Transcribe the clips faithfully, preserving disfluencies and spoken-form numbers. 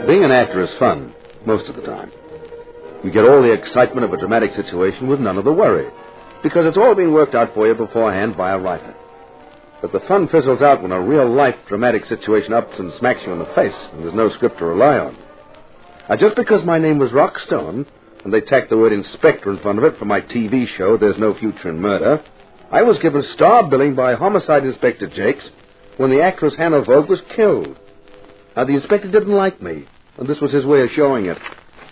Being an actor is fun, most of the time. You get all the excitement of a dramatic situation with none of the worry, because it's all been worked out for you beforehand by a writer. But the fun fizzles out when a real-life dramatic situation ups and smacks you in the face, and there's no script to rely on. Now, just because my name was Rockstone, and they tacked the word inspector in front of it for my T V show, There's No Future in Murder, I was given star billing by Homicide Inspector Jakes when the actress Hannah Vogue was killed. Now, the inspector didn't like me, and this was his way of showing it.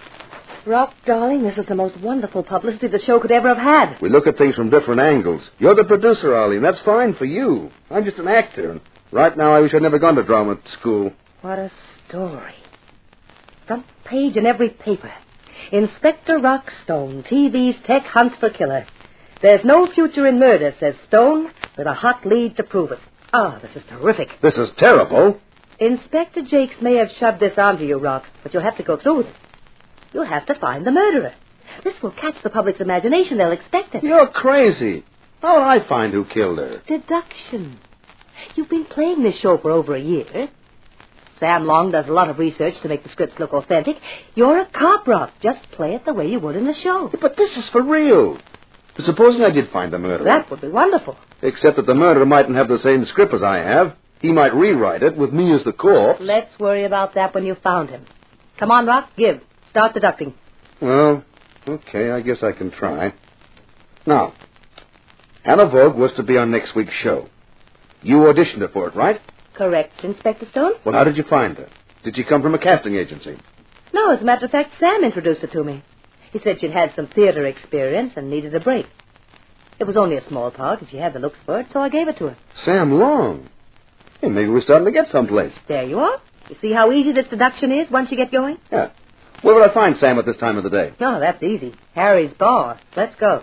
Rock, darling, this is the most wonderful publicity the show could ever have had. We look at things from different angles. You're the producer, Arlene. That's fine for you. I'm just an actor, and right now I wish I'd never gone to drama school. What a story. Front page in every paper. Inspector Rockstone, T V's tech hunts for killer. There's no future in murder, says Stone, with a hot lead to prove it. Ah, this is terrific. This is terrible. Inspector Jakes may have shoved this onto you, Rock, but you'll have to go through with it. You'll have to find the murderer. This will catch the public's imagination. They'll expect it. You're crazy. How will I find who killed her? Deduction. You've been playing this show for over a year. Sam Long does a lot of research to make the scripts look authentic. You're a cop, Rock. Just play it the way you would in the show. But this is for real. Supposing I did find the murderer. That would be wonderful. Except that the murderer mightn't have the same script as I have. He might rewrite it with me as the corpse. Let's worry about that when you found him. Come on, Rock, give. Start deducting. Well, okay, I guess I can try. Now, Hannah Vogue was to be on next week's show. You auditioned her for it, right? Correct, Inspector Stone. Well, how did you find her? Did she come from a casting agency? No, as a matter of fact, Sam introduced her to me. He said she'd had some theater experience and needed a break. It was only a small part, and she had the looks for it, so I gave it to her. Sam Long. Hey, maybe we're starting to get someplace. There you are. You see how easy this deduction is once you get going? Yeah. Where would I find Sam at this time of the day? Oh, that's easy. Harry's bar. Let's go.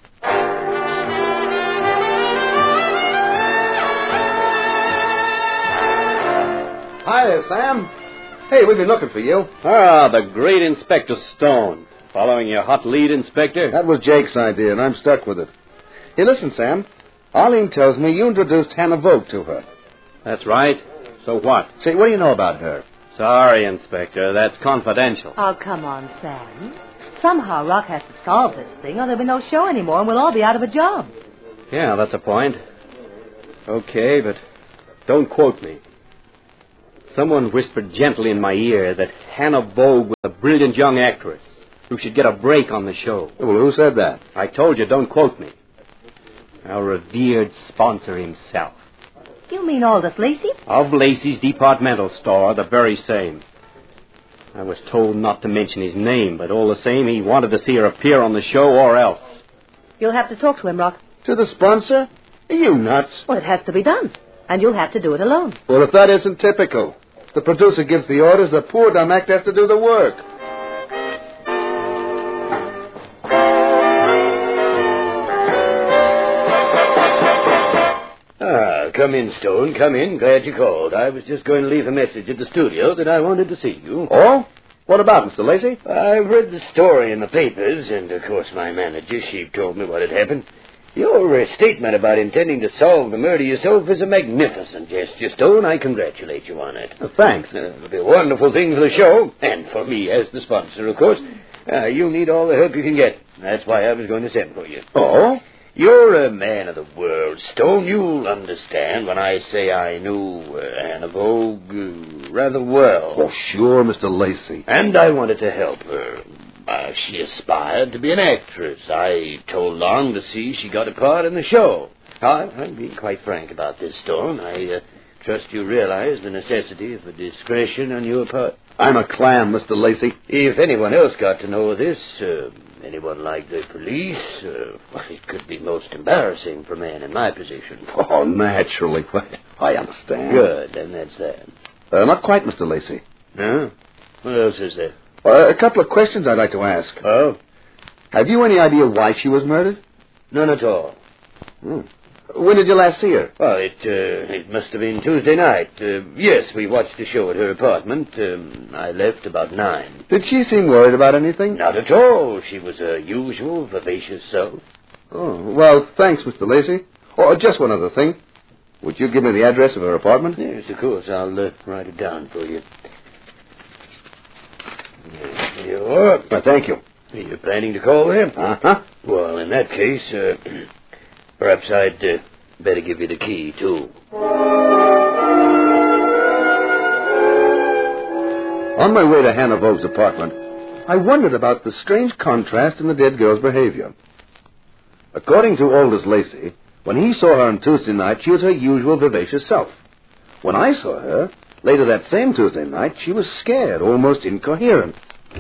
Hi there, Sam. Hey, we've been looking for you. Ah, the great Inspector Stone. Following your hot lead, Inspector? That was Jake's idea, and I'm stuck with it. Hey, listen, Sam. Arlene tells me you introduced Hannah Vogue to her. That's right. So what? Say, what do you know about her? Sorry, Inspector. That's confidential. Oh, come on, Sam. Somehow Rock has to solve this thing, or there'll be no show anymore, and we'll all be out of a job. Yeah, that's a point. Okay, but don't quote me. Someone whispered gently in my ear that Hannah Vogue was a brilliant young actress who should get a break on the show. Well, who said that? I told you, don't quote me. Our revered sponsor himself. You mean Aldous Lacey? Of Lacey's departmental store, the very same. I was told not to mention his name, but all the same, he wanted to see her appear on the show or else. You'll have to talk to him, Rock. To the sponsor? Are you nuts? Well, it has to be done, and you'll have to do it alone. Well, if that isn't typical. The producer gives the orders, the poor dumb actor has to do the work. Ah, come in, Stone, come in. Glad you called. I was just going to leave a message at the studio that I wanted to see you. Oh? What about, Mister Lacey? I've read the story in the papers, and, of course, my manager, she told me what had happened. Your uh, statement about intending to solve the murder yourself is a magnificent gesture, Stone. I congratulate you on it. Uh, thanks. Uh, it'll be a wonderful thing for the show, and for me as the sponsor, of course. Uh, you'll need all the help you can get. That's why I was going to send for you. Oh? You're a man of the world, Stone. You'll understand when I say I knew uh, Hannah Vogue uh, rather well. Oh, sure, Mister Lacey. And I wanted to help her. Uh, she aspired to be an actress. I told Long to see she got a part in the show. I, I'm being quite frank about this, Stone. I uh, trust you realize the necessity for discretion on your part. I'm a clam, Mister Lacey. If anyone else got to know this, uh, anyone like the police, uh, well, it could be most embarrassing for a man in my position. Oh, naturally. I understand. Good, then that's that. Uh, not quite, Mister Lacey. Huh? What else is there? Uh, a couple of questions I'd like to ask. Oh? Have you any idea why she was murdered? None at all. Hmm. When did you last see her? Well, it uh, it must have been Tuesday night. Uh, yes, we watched a show at her apartment. Um, I left about nine. Did she seem worried about anything? Not at all. She was a usual, vivacious soul. Oh, well, thanks, Mister Lacey. Oh, just one other thing. Would you give me the address of her apartment? Yes, of course. I'll uh, write it down for you. Here you are. Well, thank you. You're planning to call him? Uh-huh. Well, in that case, uh, perhaps I'd uh, better give you the key, too. On my way to Hannah Vogue's apartment, I wondered about the strange contrast in the dead girl's behavior. According to Aldous Lacey, when he saw her on Tuesday night, she was her usual vivacious self. When I saw her, later that same Tuesday night, she was scared, almost incoherent.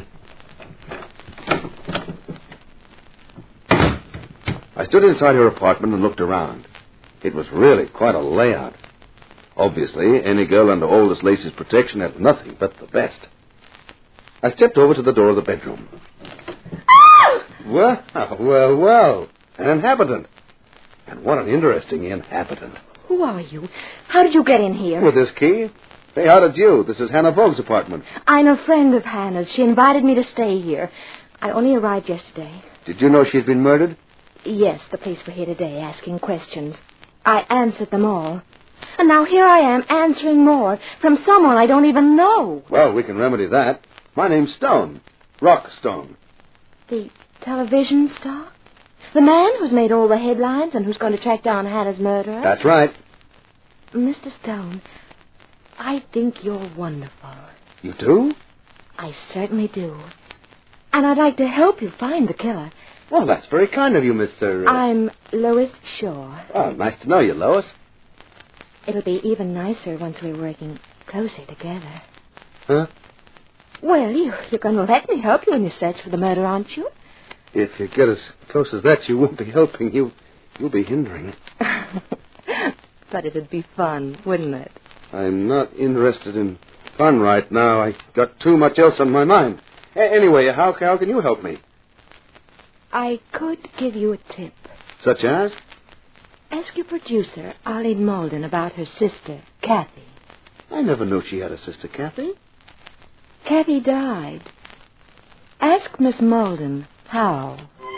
I stood inside her apartment and looked around. It was really quite a layout. Obviously, any girl under Aldous Lacey's protection had nothing but the best. I stepped over to the door of the bedroom. Well, well, well. An inhabitant. And what an interesting inhabitant. Who are you? How did you get in here? With this key? Hey, how did you? This is Hannah Vogue's apartment. I'm a friend of Hannah's. She invited me to stay here. I only arrived yesterday. Did you know she'd been murdered? Yes, the police were here today asking questions. I answered them all. And now here I am answering more from someone I don't even know. Well, we can remedy that. My name's Stone. Rock Stone. The television star? The man who's made all the headlines and who's going to track down Hannah's murderer? That's right. Mister Stone, I think you're wonderful. You do? I certainly do. And I'd like to help you find the killer. Well, that's very kind of you, Mister Uh... I'm Lois Shaw. Oh, nice to know you, Lois. It'll be even nicer once we're working closer together. Huh? Well, you, you're going to let me help you in your search for the murder, aren't you? If you get as close as that, you won't be helping. You, you'll be hindering. But it'd be fun, wouldn't it? I'm not interested in fun right now. I got too much else on my mind. A- anyway, how, how can you help me? I could give you a tip. Such as? Ask your producer, Arlene Malden, about her sister, Kathy. I never knew she had a sister, Kathy. Kathy died. Ask Miss Malden how.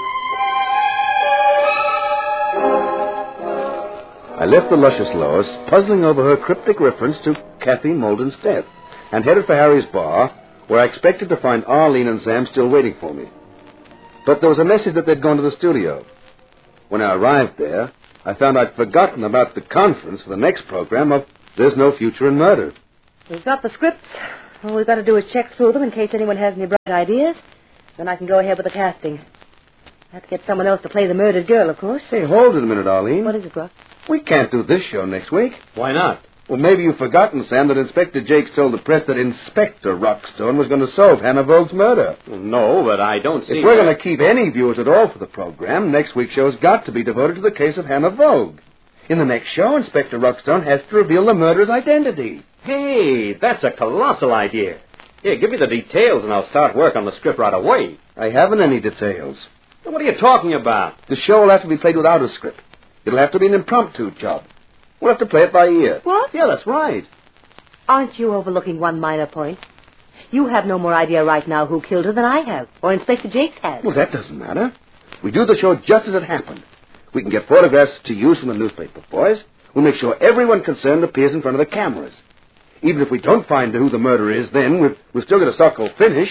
I left the luscious Lois puzzling over her cryptic reference to Kathy Malden's death and headed for Harry's bar, where I expected to find Arlene and Sam still waiting for me. But there was a message that they'd gone to the studio. When I arrived there, I found I'd forgotten about the conference for the next program of There's No Future in Murder. We've got the scripts. All we've got to do is check through them in case anyone has any bright ideas. Then I can go ahead with the casting. I have to get someone else to play the murdered girl, of course. Hey, hold it a minute, Arlene. What is it, Brock? We can't do this show next week. Why not? Well, maybe you've forgotten, Sam, that Inspector Jakes told the press that Inspector Rockstone was going to solve Hannah Vogue's murder. No, but I don't see... If we're going to keep any viewers at all for the program, next week's show's got to be devoted to the case of Hannah Vogue. In the next show, Inspector Rockstone has to reveal the murderer's identity. Hey, that's a colossal idea. Here, give me the details and I'll start work on the script right away. I haven't any details. What are you talking about? The show will have to be played without a script. It'll have to be an impromptu job. We'll have to play it by ear. What? Yeah, that's right. Aren't you overlooking one minor point? You have no more idea right now who killed her than I have, or Inspector Jakes has. Well, that doesn't matter. We do the show just as it happened. We can get photographs to use from the newspaper boys. We'll make sure everyone concerned appears in front of the cameras. Even if we don't find who the murderer is, then we've, we've still got a so-called finish.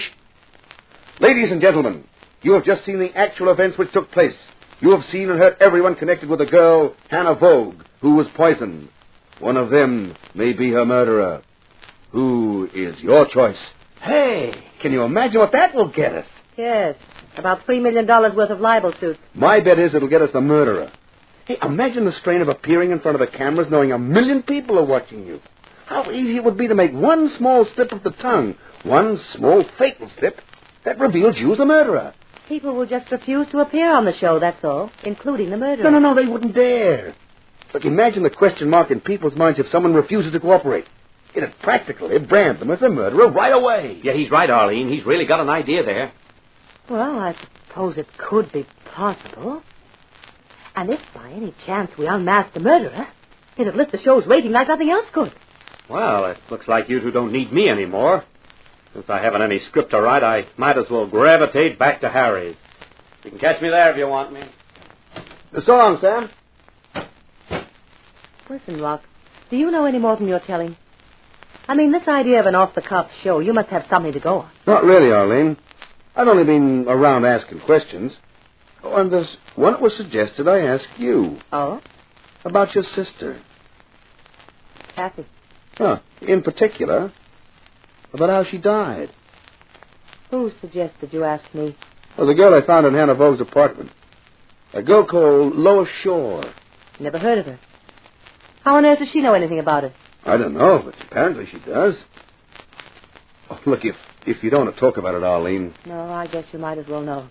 Ladies and gentlemen, you have just seen the actual events which took place. You have seen and heard everyone connected with the girl, Hannah Vogue, who was poisoned. One of them may be her murderer. Who is your choice? Hey, can you imagine what that will get us? Yes, about three million dollars worth of libel suits. My bet is it'll get us the murderer. Hey, imagine the strain of appearing in front of the cameras knowing a million people are watching you. How easy it would be to make one small slip of the tongue, one small fatal slip, that reveals you as the murderer. People will just refuse to appear on the show, that's all, including the murderer. No, no, no, they wouldn't dare. Look, imagine the question mark in people's minds if someone refuses to cooperate. It'd practically brand them as the murderer right away. Yeah, he's right, Arlene. He's really got an idea there. Well, I suppose it could be possible. And if by any chance we unmasked the murderer, it'd lift the show's rating like nothing else could. Well, it looks like you two don't need me anymore. Since I haven't any script to write, I might as well gravitate back to Harry's. You can catch me there if you want me. So long, Sam. Listen, Rock, do you know any more than you're telling? I mean, this idea of an off-the-cuff show, you must have something to go on. Not really, Arlene. I've only been around asking questions. Oh, and there's one it was suggested I ask you. Oh? About your sister. Kathy. Huh. In particular, about how she died. Who suggested you ask me? Well, the girl I found in Hannah Vogue's apartment. A girl called Lois Shore. Never heard of her. How on earth does she know anything about it? I don't know, but apparently she does. Oh, look, if if you don't want to talk about it, Arlene. No, I guess you might as well know.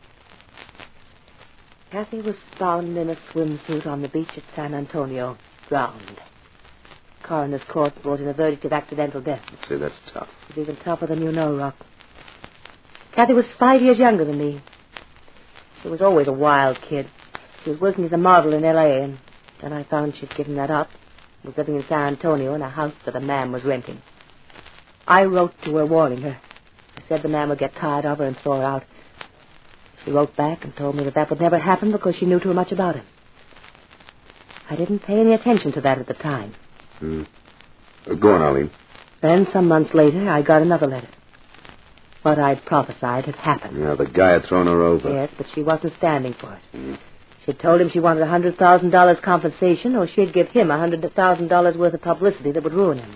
Kathy was found in a swimsuit on the beach at San Antonio, drowned. Coroner's court brought in a verdict of accidental death. See, that's tough. It's even tougher than you know, Rock. Kathy was five years younger than me. She was always a wild kid. She was working as a model in L A, and then I found she'd given that up. Was living in San Antonio in a house that a man was renting. I wrote to her warning her. I said the man would get tired of her and throw her out. She wrote back and told me that that would never happen because she knew too much about him. I didn't pay any attention to that at the time. Hmm. Uh, go on, Arlene. Then, some months later, I got another letter. What I'd prophesied had happened. Yeah, the guy had thrown her over. Yes, but she wasn't standing for it. Hmm. She'd told him she wanted one hundred thousand dollars compensation, or she'd give him one hundred thousand dollars worth of publicity that would ruin him.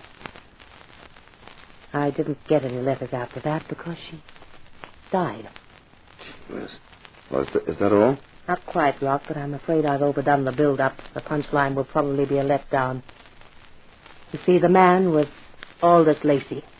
I didn't get any letters after that because she died. Yes. Well, is, that, is that all? Not quite, Rock, but I'm afraid I've overdone the build-up. The punchline will probably be a letdown. You see, the man was Aldous Lacey.